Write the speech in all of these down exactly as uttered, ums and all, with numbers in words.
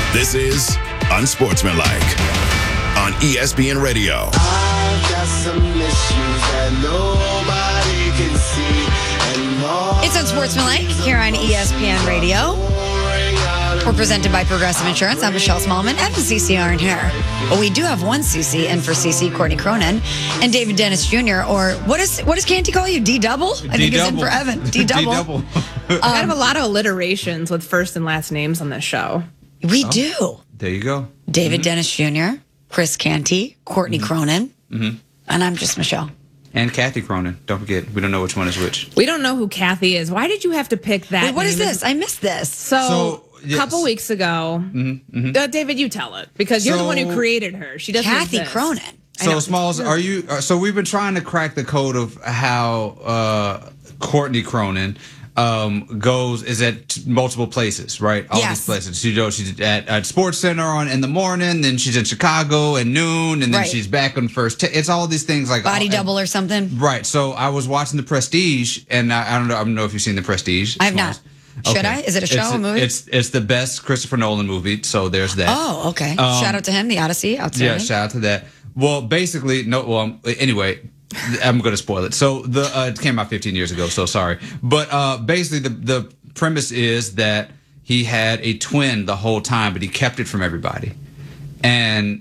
This is Unsportsmanlike on E S P N Radio. I've got some issues that nobody can see. And all It's Unsportsmanlike here on E S P N Radio. We're presented by Progressive Insurance. I'm Michelle Smallman and C C aren't here. But we do have one C C in for C C, Courtney Cronin, and David Dennis Junior Or what is what does Canty call you? D-double? I think it's in for Evan. D-double. D-double. We have a lot of alliterations with first and last names on this show. We do. There you go. David Dennis Junior, Chris Canty, Courtney Cronin, Mm-hmm. and I'm just Michelle. And Kathy Cronin. Don't forget, we don't know which one is which. We don't know who Kathy is. Why did you have to pick that? Wait, what is name? this? I missed this. So, So, a yes. couple weeks ago, uh, David, you tell it because you're the one who So- created her. She doesn't Kathy exist. Cronin. I know. So, Smalls, are you? Uh, so, we've been trying to crack the code of how uh, Courtney Cronin um, goes is at t- multiple places, right? All Yes. these places. She goes. She's at, at Sports Center on in the morning, then she's in Chicago at noon, and then Right. she's back on first. T- it's all these things like Body all, double or something. Right. So, I was watching The Prestige, and I, I don't know. I don't know if you've seen The Prestige. I have not. Smalls. Should I? Is it a show, It's, a movie? It's it's the best Christopher Nolan movie. So there's that. Oh, okay. Um, Shout out to him, The Odyssey. Outstanding. Yeah, shout out to that. Well, basically, no. Well, um, anyway, I'm going to spoil it. So the uh, it came out fifteen years ago. So sorry, but uh, basically, the the premise is that he had a twin the whole time, but he kept it from everybody. And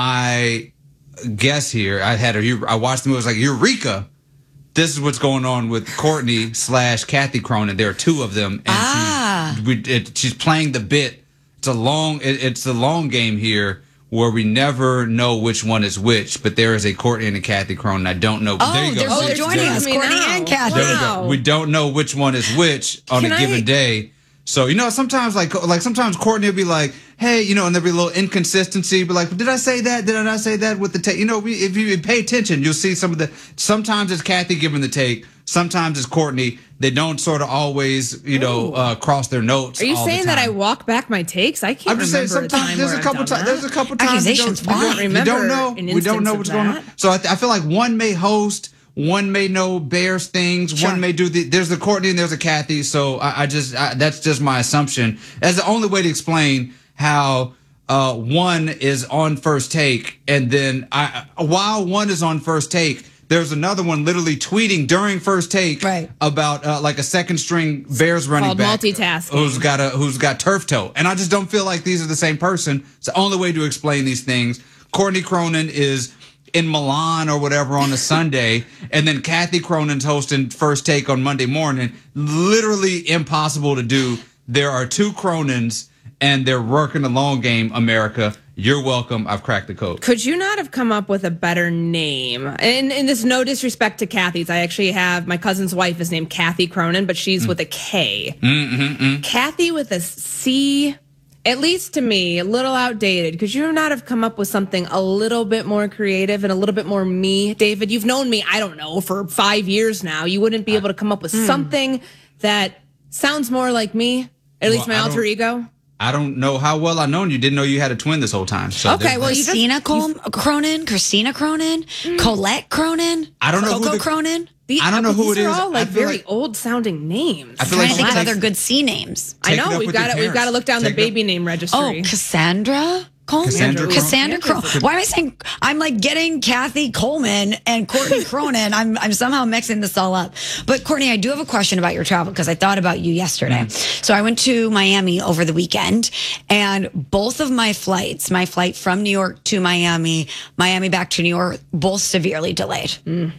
my guess here, I had a, I watched the movie. I was like, Eureka! This is what's going on with Courtney slash Kathy Cronin. There are two of them, and Ah. she, we, it, she's playing the bit. It's a long, it, it's a long game here where we never know which one is which. But there is a Courtney and a Kathy Cronin. I don't know. Oh, there you go. they're both See, joining there- us, me Courtney now. and Kathy. there we go. Wow. We don't know which one is which on Can a given I- day. So, you know, sometimes like like sometimes Courtney will be like, hey, you know, and there'll be a little inconsistency. But like, did I say that? Did I not say that with the take? You know, we, if you pay attention, you'll see some of the, sometimes it's Kathy giving the take. Sometimes it's Courtney. They don't sort of always, you know, uh, cross their notes. Are you all the saying that I time. walk back my takes? I can't I'm just saying remember a sometimes time there's where a I've couple done times there's a that. couple times we Accusations don't, we fine. don't, we don't know Remember an we don't know instance what's of going on. that? So I, I feel like one may host, one may know Bears things, Sure. one may do the. There's the Courtney and there's a Kathy. So I, I just I, that's just my assumption. That's the only way to explain how uh, one is on first take, and then I while one is on first take. There's another one literally tweeting during first take Right. about uh, like a second string Bears running called back multitasking. who's got a who's got turf toe, and I just don't feel like these are the same person. It's the only way to explain these things. Courtney Cronin is in Milan or whatever on a Sunday, and then Kathy Cronin's hosting first take on Monday morning. Literally impossible to do. There are two Cronins, and they're working the long game. America, you're welcome. I've cracked the code. Could you not have come up with a better name? And, and this no disrespect to Kathy's. I actually have my cousin's wife is named Kathy Cronin, but she's with a K. Mm-hmm. Kathy with a C, at least to me, a little outdated. Could you not have come up with something a little bit more creative and a little bit more me, David? You've known me, I don't know, for five years now. You wouldn't be able to come up with something that sounds more like me, at least Well, my I alter don't- ego. I don't know how well I known you. Didn't know you had a twin this whole time. So Okay, there's well, that. you just- Christina Col- Cronin, Christina Cronin, Colette Cronin. I don't know who Coco the- Cronin. The- I don't know who these it are is. all like I feel very like- old sounding names. I feel Trying like to think of takes- other good C names. I Take it know up we've with got your to we've got to parents. look down Take the it up- baby name registry. Oh, Cassandra Coleman? Cassandra Cronin. Cassandra Yeah, Cronin. Cassandra. Why am I saying I'm like getting Kathy Coleman and Courtney Cronin? I'm I'm somehow mixing this all up. But Courtney, I do have a question about your travel because I thought about you yesterday. So I went to Miami over the weekend, and both of my flights, my flight from New York to Miami, Miami back to New York, both severely delayed.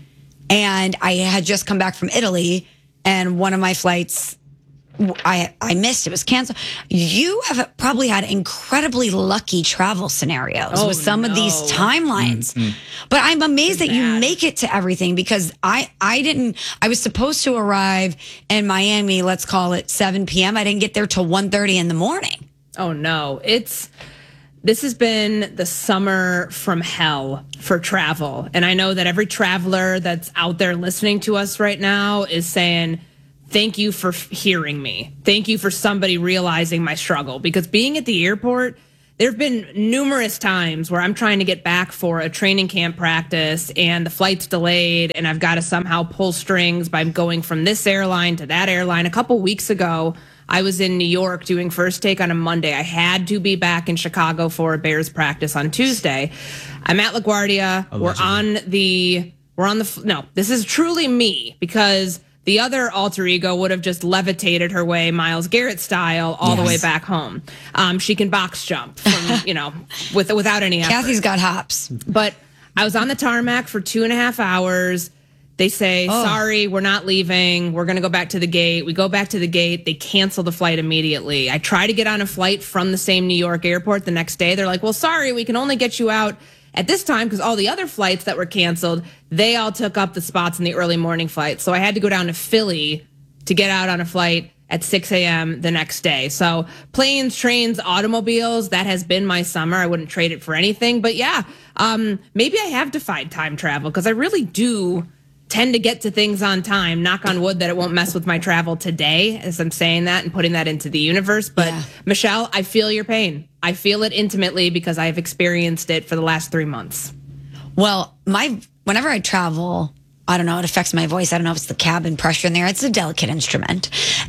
And I had just come back from Italy, and one of my flights I I missed. It was canceled. You have probably had incredibly lucky travel scenarios Oh, with some of these no. timelines. But I'm amazed that you bad. make it to everything because I I didn't. I was supposed to arrive in Miami. Let's call it seven p.m. I didn't get there till one thirty in the morning. Oh no, it's this has been the summer from hell for travel. And I know that every traveler that's out there listening to us right now is saying, thank you for f- hearing me. Thank you for somebody realizing my struggle. Because being at the airport, there have been numerous times where I'm trying to get back for a training camp practice and the flight's delayed and I've got to somehow pull strings by going from this airline to that airline. A couple weeks ago, I was in New York doing First Take on a Monday. I had to be back in Chicago for a Bears practice on Tuesday. I'm at LaGuardia. Allegedly. We're on the, we're on the, no, this is truly me because the other alter ego would have just levitated her way Myles Garrett style all yes. the way back home. Um, she can box jump from, you know, with, without any effort. Kathy's got hops. But I was on the tarmac for two and a half hours. They say, oh. sorry, we're not leaving. We're going to go back to the gate. We go back to the gate. They cancel the flight immediately. I try to get on a flight from the same New York airport the next day. They're like, well, sorry, we can only get you out at this time because all the other flights that were canceled, they all took up the spots in the early morning flight. So I had to go down to Philly to get out on a flight at six a.m. the next day. So planes, trains, automobiles, that has been my summer. I wouldn't trade it for anything. But yeah, um, maybe I have defied time travel because I really do tend to get to things on time. Knock on wood that it won't mess with my travel today as I'm saying that and putting that into the universe. But yeah. Michelle, I feel your pain. I feel it intimately because I've experienced it for the last three months. Well, my whenever I travel, I don't know, it affects my voice. I don't know if it's the cabin pressure in there. It's a delicate instrument.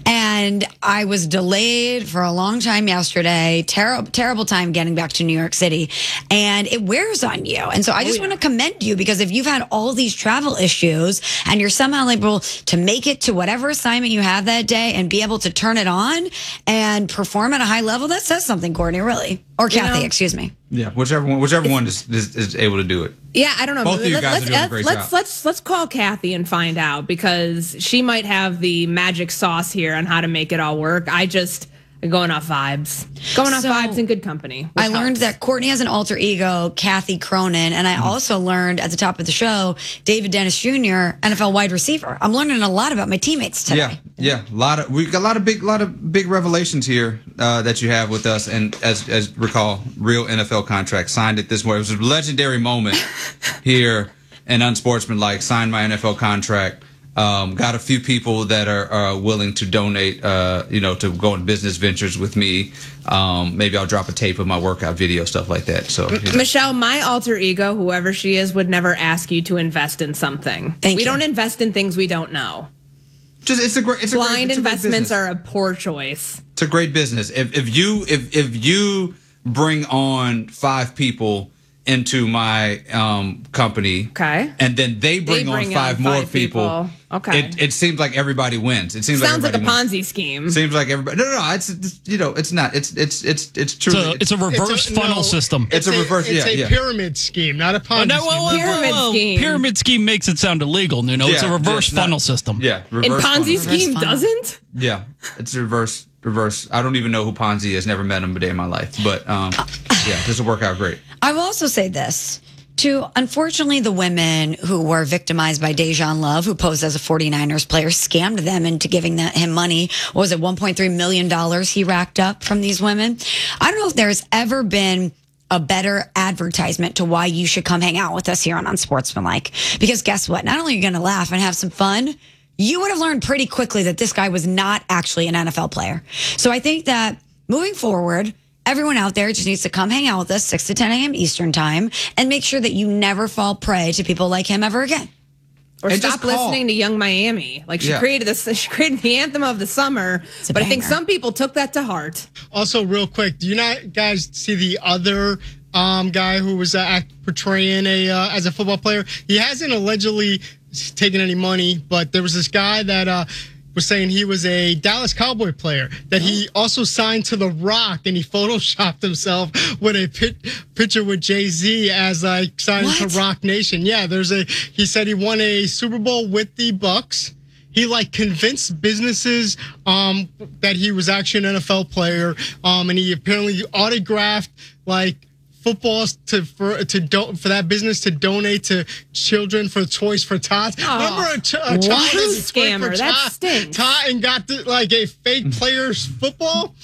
And I was delayed for a long time yesterday. Terrible, terrible time getting back to New York City. And it wears on you. And so I just oh, yeah. want to commend you because if you've had all these travel issues and you're somehow able to make it to whatever assignment you have that day and be able to turn it on and perform at a high level, that says something, Courtney, really. Or Kathy, you know, excuse me. Yeah, whichever one, whichever one is, is, is able to do it. Yeah, I don't know. Both of you guys let's, are doing a great let's, job. Let's let's call Kathy and find out because she might have the magic sauce here on how to make it all work. I just am going off vibes, going off so, vibes and good company. I learned helps. that Courtney has an alter ego, Kathy Cronin, and I mm-hmm. also learned at the top of the show, David Dennis Junior, N F L wide receiver. I'm learning a lot about my teammates today. Yeah, yeah, a lot of we got a lot of big, lot of big revelations here uh, that you have with us, and as as recall, real N F L contract signed it this way. It was a legendary moment here in Unsportsmanlike. Signed my N F L contract. Um, got a few people that are, are willing to donate, uh, you know, to go in business ventures with me. Um, maybe I'll drop a tape of my workout video, stuff like that. So, you know. Michelle, my alter ego, whoever she is, would never ask you to invest in something. Thank we you. don't invest in things we don't know. Just it's a great. It's Blind a great, it's investments a are a poor choice. It's a great business. If if you if if you bring on five people into my um, company, okay, and then they bring, they bring on five on more five people, people. Okay, it, it seems like everybody wins. It seems sounds like, like a wins. Ponzi scheme. Seems like everybody. No, no, no. It's, it's you know, it's not. It's it's it's it's true. It's a, it's a reverse it's a, funnel no, system. It's, it's a reverse. It's yeah, a yeah. pyramid scheme, not a Ponzi no, well, scheme. well, Pyramid well, scheme. Pyramid scheme makes it sound illegal. You know, it's Yeah, a reverse it's not- funnel system. Yeah, And reverse Ponzi funnel. scheme funnel. doesn't? Yeah, it's a reverse reverse. I don't even know who Ponzi is. Never met him a day in my life. But um, yeah, this will work out great. I will also say this. To, unfortunately, the women who were victimized by Dejan Love, who posed as a 49ers player, scammed them into giving that, him money. What was it, one point three million dollars he racked up from these women? I don't know if there's ever been a better advertisement to why you should come hang out with us here on Unsportsmanlike. Because guess what? Not only are you going to laugh and have some fun, you would have learned pretty quickly that this guy was not actually an N F L player. So I think that moving forward, everyone out there just needs to come hang out with us six to ten a.m. Eastern time and make sure that you never fall prey to people like him ever again. Or And stop just call. listening to Young Miami. Like she Yeah. created this, she created the anthem of the summer. a But I think banger. some people took that to heart. Also, real quick, do you not guys see the other um, guy who was uh, act, portraying a uh, as a football player? He hasn't allegedly taken any money, but there was this guy that uh, was saying he was a Dallas Cowboy player, that he also signed to The Rock, and he photoshopped himself with a pit, picture with Jay-Z as like signing What? to Rock Nation. Yeah, there's a, he said he won a Super Bowl with the Bucks. He like convinced businesses um, that he was actually an N F L player, um, and he apparently autographed like footballs to for to do, for that business to donate to children for Toys for Tots. Oh, Remember a, ch- a what? child True as a toy scammer. for That tot, stinks. tot and got the, like a fake player's football.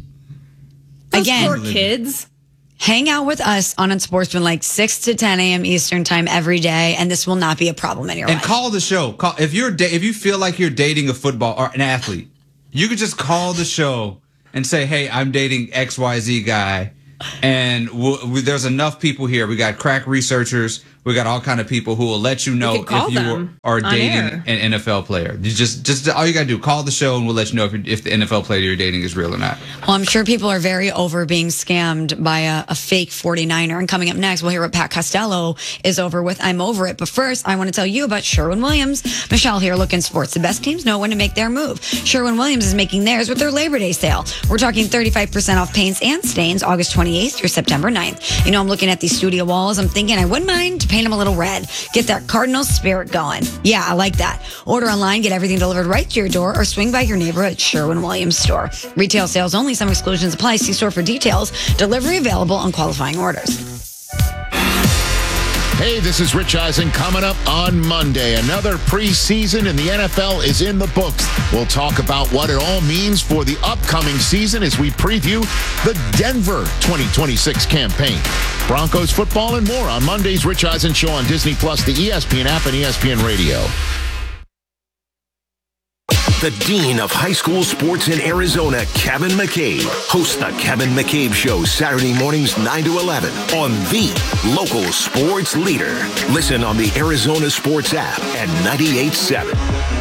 Those Again, poor kids. hang out with us on Unsportsmanlike six to ten a.m. Eastern time every day, and this will not be a problem in your And life. call the show. Call if you're da- if you feel like you're dating a football or an athlete, you could just call the show and say, "Hey, I'm dating X Y Z guy." And we'll, we, there's enough people here. We got crack researchers. We got all kind of people who will let you know can call if you them are on dating air. an N F L player. You just, just all you got to do, call the show and we'll let you know if, you're, if the N F L player you're dating is real or not. Well, I'm sure people are very over being scammed by a, a fake forty-niner. And coming up next, we'll hear what Pat Costello is over with. I'm over it. But first, I want to tell you about Sherwin-Williams. Michelle here, Looking Sports. The best teams know when to make their move. Sherwin-Williams is making theirs with their Labor Day sale. We're talking thirty-five percent off paints and stains August twenty-eighth through September ninth. You know, I'm looking at these studio walls. I'm thinking I wouldn't mind to paint them a little red. Get that Cardinals spirit going. Yeah, I like that. Order online, get everything delivered right to your door, or swing by your neighborhood Sherwin-Williams store. Retail sales only. Some exclusions apply. See store for details. Delivery available on qualifying orders. Hey, this is Rich Eisen coming up on Monday. Another preseason in the N F L is in the books. We'll talk about what it all means for the upcoming season as we preview the Denver twenty twenty-six campaign. Broncos football and more on Monday's Rich Eisen Show on Disney Plus, the E S P N app, and E S P N Radio. The Dean of High School Sports in Arizona, Kevin McCabe, hosts the Kevin McCabe Show Saturday mornings nine to eleven on the local sports leader. Listen on the Arizona Sports app and ninety-eight point seven.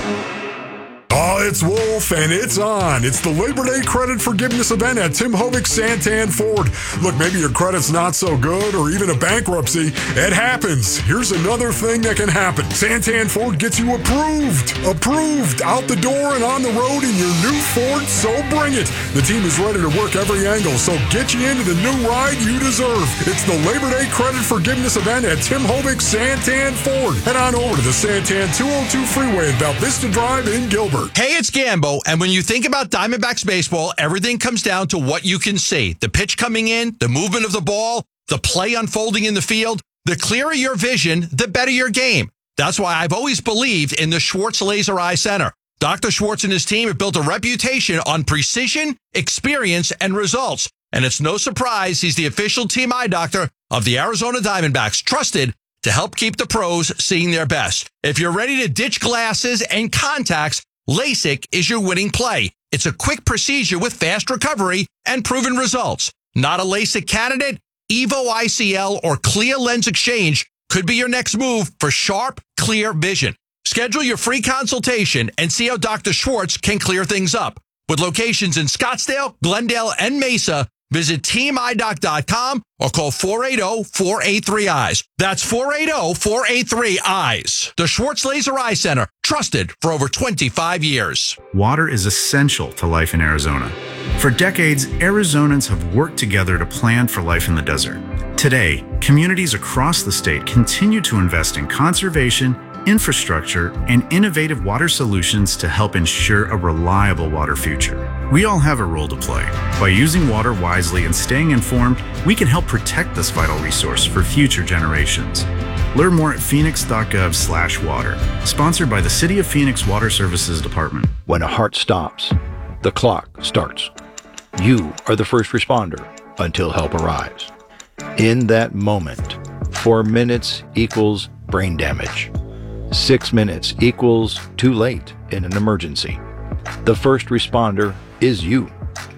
Oh, it's Wolf, and it's on. It's the Labor Day Credit Forgiveness event at Tim Hovick Santan Ford. Look, maybe your credit's not so good or even a bankruptcy. It happens. Here's another thing that can happen. Santan Ford gets you approved. Approved. Out the door and on the road in your new Ford, so bring it. The team is ready to work every angle, so get you into the new ride you deserve. It's the Labor Day Credit Forgiveness event at Tim Hovick Santan Ford. Head on over to the Santan two oh two Freeway in Val Vista Drive in Gilbert. Hey, it's Gambo, and when you think about Diamondbacks baseball, everything comes down to what you can see. The pitch coming in, the movement of the ball, the play unfolding in the field. The clearer your vision, the better your game. That's why I've always believed in the Schwartz Laser Eye Center. Doctor Schwartz and his team have built a reputation on precision, experience, and results. And it's no surprise he's the official team eye doctor of the Arizona Diamondbacks, trusted to help keep the pros seeing their best. If you're ready to ditch glasses and contacts, LASIK is your winning play. It's a quick procedure with fast recovery and proven results. Not a LASIK candidate? Evo I C L or Clear Lens Exchange could be your next move for sharp, clear vision. Schedule your free consultation and see how Doctor Schwartz can clear things up. With locations in Scottsdale, Glendale, and Mesa, visit team eye doc dot com or call four eight zero, four eight three, eyes. That's four eight zero, four eight three, eyes. The Schwartz Laser Eye Center, trusted for over twenty-five years. Water is essential to life in Arizona. For decades, Arizonans have worked together to plan for life in the desert. Today, communities across the state continue to invest in conservation, infrastructure, and innovative water solutions to help ensure a reliable water future. We all have a role to play. By using water wisely and staying informed, we can help protect this vital resource for future generations. Learn more at phoenix dot gov slash water. Sponsored by the City of Phoenix Water Services Department. When a heart stops, the clock starts. You are the first responder until help arrives. In that moment, four minutes equals brain damage. Six minutes equals too late in an emergency. The first responder is you.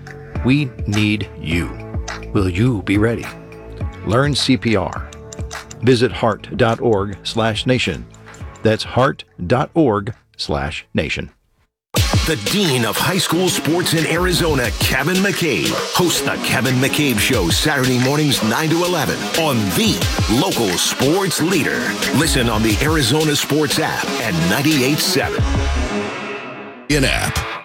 We need you. Will you be ready? Learn C P R. Visit heart dot org slash nation. That's heart dot org slash nation. The Dean of High School Sports in Arizona, Kevin McCabe, hosts the Kevin McCabe Show Saturday mornings nine to eleven on the local sports leader. Listen on the Arizona Sports app and ninety-eight point seven. In app.